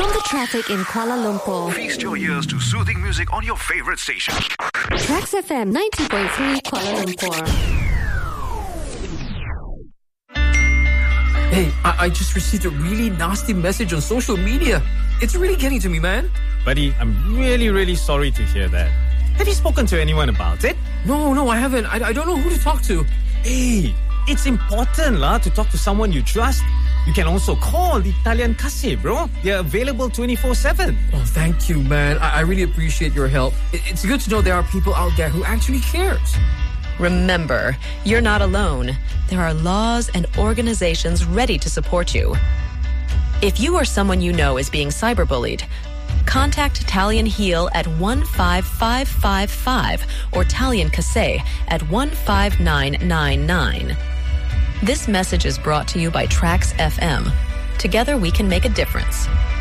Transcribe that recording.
From the traffic in Kuala Lumpur, Feast your ears to soothing music on your favorite station. Trax FM 90.3 Kuala Lumpur. Hey, I just received a really nasty message on social media. It's really getting to me, man. Buddy, I'm really sorry to hear that. Have you spoken to anyone about it? No, I haven't. I don't know who to talk to. Hey, it's important to talk to someone you trust. You can also call the Italian Casse, bro. They're available 24/7. Oh, thank you, man. I really appreciate your help. It's good to know there are people out there who actually cares. Remember, you're not alone. There are laws and organizations ready to support you. If you or someone you know is being cyberbullied, contact Italian Heal at 15555 or Italian Casse at 15999. This message is brought to you by Trax FM. Together we can make a difference.